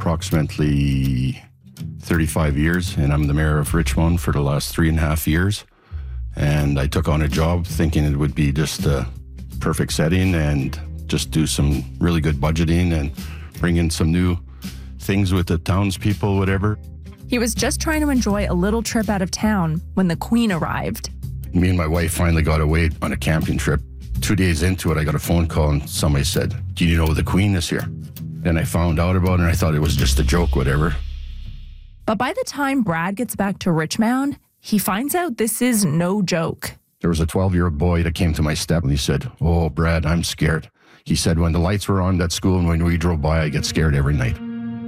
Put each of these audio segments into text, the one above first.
approximately 35 years, and I'm the mayor of Richmond for the last 3.5 years. And I took on a job thinking it would be just a perfect setting and just do some really good budgeting and bring in some new things with the townspeople, whatever. He was just trying to enjoy a little trip out of town when the Queen arrived. Me and my wife finally got away on a camping trip. 2 days into it, I got a phone call and somebody said, "Do you know the Queen is here?" Then I found out about it and I thought it was just a joke, whatever. But by the time Brad gets back to Richmond, he finds out this is no joke. There was a 12-year-old boy that came to my step and he said, "Oh, Brad, I'm scared." He said, "When the lights were on at school and when we drove by, I get scared every night."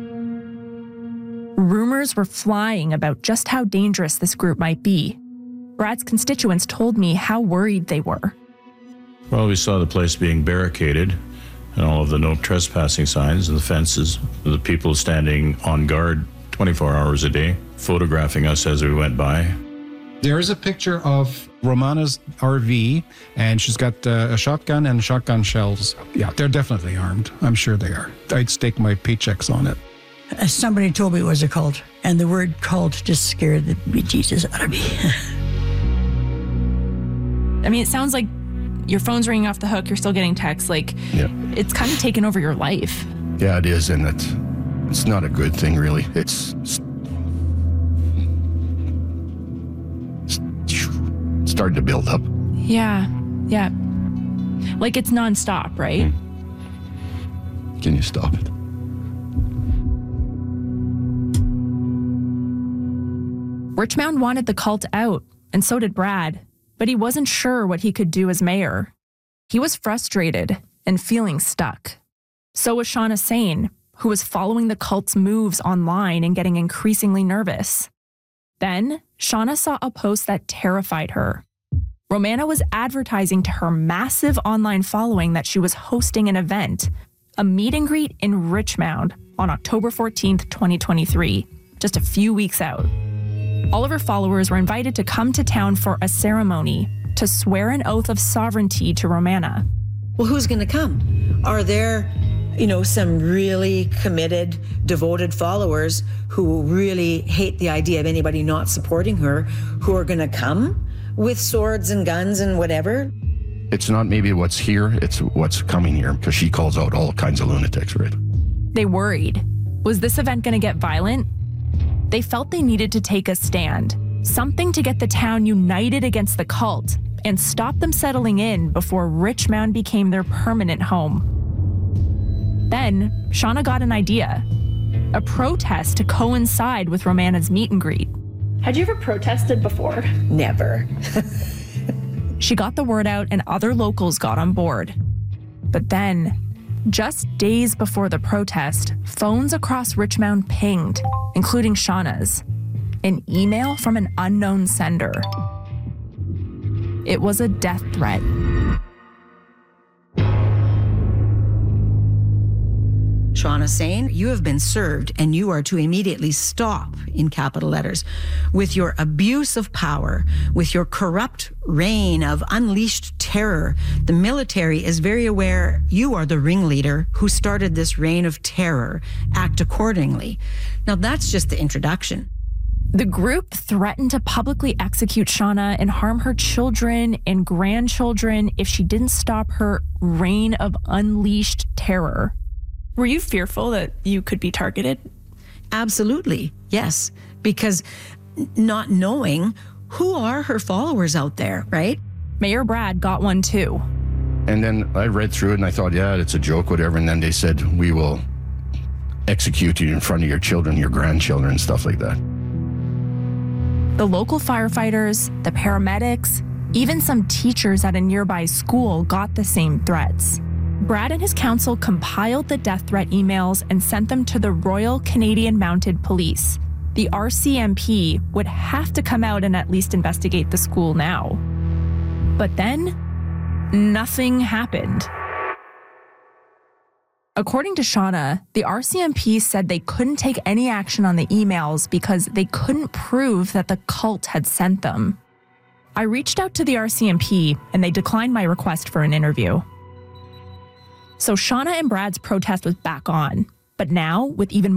Rumors were flying about just how dangerous this group might be. Brad's constituents told me how worried they were. Well, we saw the place being barricaded and all of the no trespassing signs and the fences, the people standing on guard 24 hours a day, photographing us as we went by. There is a picture of Romana's RV, and she's got a shotgun and shotgun shells. Yeah, they're definitely armed. I'm sure they are. I'd stake my paychecks on it. Somebody told me it was a cult, and the word cult just scared the bejesus out of me. I mean, it sounds like your phone's ringing off the hook, you're still getting texts, It's kind of taken over your life. Yeah, it is, and it's not a good thing, really. It's starting to build up. Yeah. Like it's nonstop, right? Can you stop it? Richmond wanted the cult out, and so did Brad, but he wasn't sure what he could do as mayor. He was frustrated and feeling stuck. So was Shauna Sane, who was following the cult's moves online and getting increasingly nervous. Then, Shauna saw a post that terrified her. Romana was advertising to her massive online following that she was hosting an event, a meet and greet in Richmond on October 14th, 2023, just a few weeks out. All of her followers were invited to come to town for a ceremony to swear an oath of sovereignty to Romana. Well, who's going to come? Are there, some really committed, devoted followers who really hate the idea of anybody not supporting her, who are going to come with swords and guns and whatever? It's not maybe what's here, it's what's coming here, because she calls out all kinds of lunatics, right? They worried. Was this event going to get violent? They felt they needed to take a stand, something to get the town united against the cult and stop them settling in before Richmond became their permanent home. Then, Shauna got an idea, a protest to coincide with Romana's meet and greet. Had you ever protested before? Never. She got the word out and other locals got on board. But then, just days before the protest, phones across Richmond pinged, including Shauna's. An email from an unknown sender. It was a death threat. Shauna Sane, you have been served and you are to immediately stop, in capital letters, with your abuse of power, with your corrupt reign of unleashed terror. The military is very aware you are the ringleader who started this reign of terror. Act accordingly. Now that's just the introduction. The group threatened to publicly execute Shauna and harm her children and grandchildren if she didn't stop her reign of unleashed terror. Were you fearful that you could be targeted? Absolutely, yes. Because not knowing who are her followers out there, right? Mayor Brad got one too. And then I read through it and I thought, yeah, it's a joke, whatever. And then they said, we will execute you in front of your children, your grandchildren, and stuff like that. The local firefighters, the paramedics, even some teachers at a nearby school got the same threats. Brad and his council compiled the death threat emails and sent them to the Royal Canadian Mounted Police. The RCMP would have to come out and at least investigate the school now. But then, nothing happened. According to Shauna, the RCMP said they couldn't take any action on the emails because they couldn't prove that the cult had sent them. I reached out to the RCMP and they declined my request for an interview. So Shauna and Brad's protest was back on, but now with even